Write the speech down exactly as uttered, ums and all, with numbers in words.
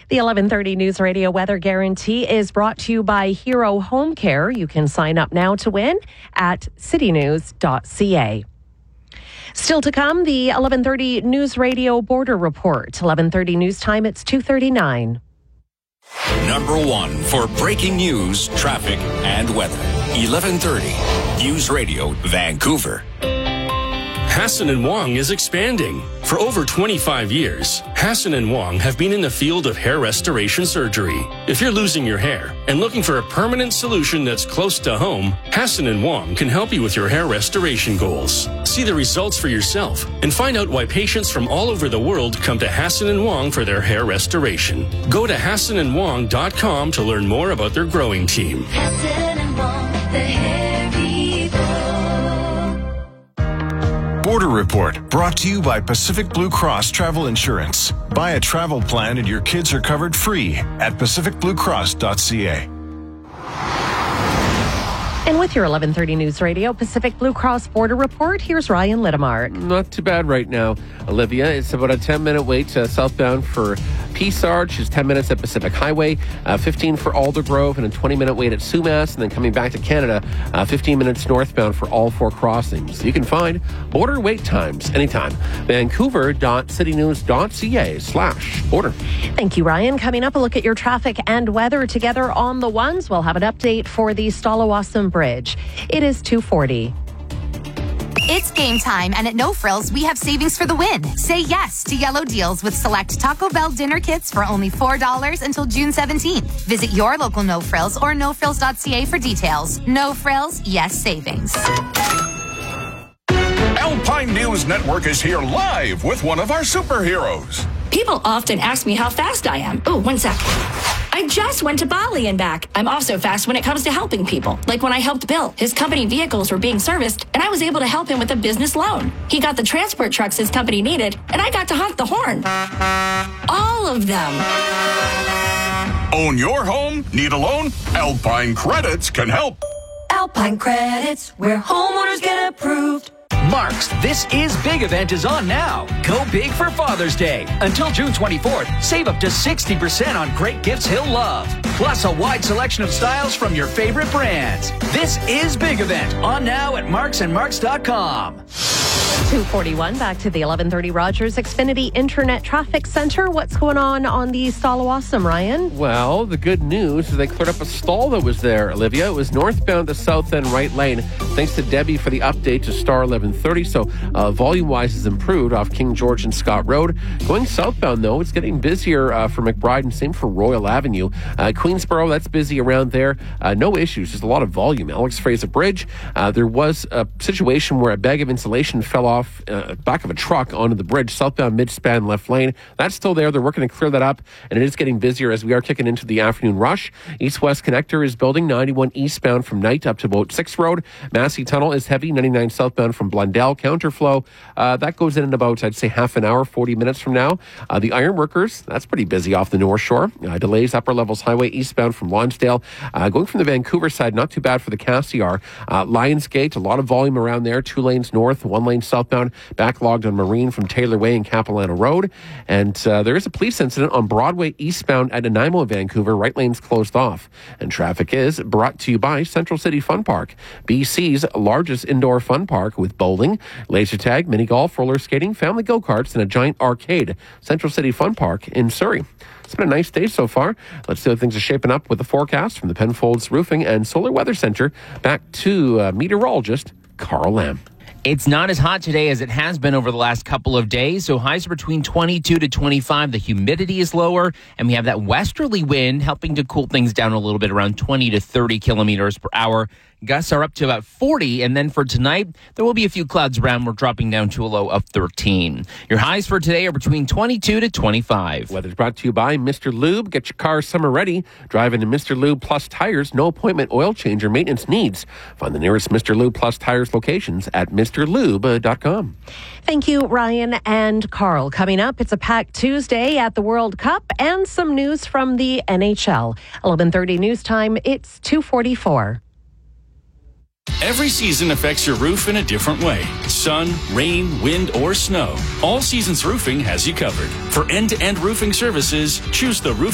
The eleven thirty News Radio Weather Guarantee is brought to you by Hero Home Care. You can sign up now to win at city news dot c a. Still to come, the eleven thirty News Radio Border Report. eleven thirty News Time, it's two thirty-nine. Number one for breaking news, traffic, and weather. eleven thirty News Radio, Vancouver. Hassan and Wong is expanding. For over twenty-five years, Hassan and Wong have been in the field of hair restoration surgery. If you're losing your hair and looking for a permanent solution that's close to home, Hassan and Wong can help you with your hair restoration goals. See the results for yourself and find out why patients from all over the world come to Hassan and Wong for their hair restoration. Go to hassan and wong dot com to learn more about their growing team. Hassan and Wong, the hair people. Border Report, brought to you by Pacific Blue Cross Travel Insurance. Buy a travel plan and your kids are covered free at pacific blue cross dot c a. And with your eleven thirty News Radio Pacific Blue Cross Border Report, here's Ryan Littemark. Not too bad right now, Olivia. It's about a ten-minute wait uh, southbound for Peace Arch. It's ten minutes at Pacific Highway, uh, fifteen for Aldergrove, and a twenty-minute wait at Sumas. And then coming back to Canada, uh, fifteen minutes northbound for all four crossings. You can find border wait times anytime. Vancouver dot city news dot c a slash border. Thank you, Ryan. Coming up, a look at your traffic and weather together on the ones. We'll have an update for the Stalawassam Bridge. It is two forty. It's game time, and at No Frills, we have savings for the win. Say yes to yellow deals with select Taco Bell dinner kits for only four dollars until June seventeenth. Visit your local No Frills or no frills dot c a for details. No Frills, yes savings. Alpine News Network is here live with one of our superheroes. People often ask me how fast I am. Oh, one sec. I just went to Bali and back. I'm also fast when it comes to helping people. Like when I helped Bill. His company vehicles were being serviced, and I was able to help him with a business loan. He got the transport trucks his company needed, and I got to honk the horn. All of them. Own your home? Need a loan? Alpine Credits can help. Alpine Credits, where homeowners get approved. Mark's This Is Big event is on now. Go big for Father's Day. Until June twenty-fourth, save up to sixty percent on great gifts he'll love. Plus a wide selection of styles from your favorite brands. This Is Big event on now at marks and marks dot com. two forty-one, back to the eleven thirty Rogers Xfinity Internet Traffic Center. What's going on on the Stalawassam, Ryan? Well, the good news is they cleared up a stall that was there, Olivia. It was northbound to south end right lane. Thanks to Debbie for the update to Star eleven thirty. So uh, volume-wise is improved off King George and Scott Road. Going southbound, though, it's getting busier uh, for McBride, and same for Royal Avenue. Uh, Queensboro, that's busy around there. Uh, no issues, just a lot of volume. Alex Fraser Bridge, uh, there was a situation where a bag of insulation fell off uh, back of a truck onto the bridge, southbound mid-span left lane. That's still there. They're working to clear that up, and it is getting busier as we are kicking into the afternoon rush. East-west connector is building ninety-one eastbound from Knight up to about sixth Road. Massey Tunnel is heavy, ninety-nine southbound from Blundell. Counterflow, uh, that goes in in about, I'd say, half an hour, forty minutes from now. Uh, the Ironworkers, that's pretty busy off the North Shore. Uh, delays Upper Levels Highway eastbound from Lonsdale. Uh, going from the Vancouver side, not too bad for the Cassiar. Uh, Lionsgate, a lot of volume around there. Two lanes north, one lane southbound. Backlogged on Marine from Taylor Way and Capilano Road. And uh, there is a police incident on Broadway eastbound at Nanaimo, Vancouver. Right lane's closed off. And traffic is brought to you by Central City Fun Park, B C's largest indoor fun park with bowling, laser tag, mini golf, roller skating, family go-karts, and a giant arcade. Central City Fun Park in Surrey. It's been a nice day so far. Let's see how things are shaping up with the forecast from the Penfolds Roofing and Solar Weather Center. Back to uh, meteorologist Carl Lamb. It's not as hot today as it has been over the last couple of days, so highs are between twenty-two to twenty-five. The humidity is lower, and we have that westerly wind helping to cool things down a little bit, around twenty to thirty kilometers per hour. Gusts are up to about forty, and then for tonight, there will be a few clouds around. We're dropping down to a low of thirteen. Your highs for today are between twenty-two to twenty-five. Weather's brought to you by Mister Lube. Get your car summer ready. Drive into Mister Lube Plus Tires. No appointment oil change or maintenance needs. Find the nearest Mister Lube Plus Tires locations at mr lube dot com. Thank you, Ryan and Carl. Coming up, it's a packed Tuesday at the World Cup and some news from the N H L. eleven thirty news time, it's two forty-four. Every season affects your roof in a different way. Sun, rain, wind, or snow. All Seasons Roofing has you covered. For end-to-end roofing services, choose the roof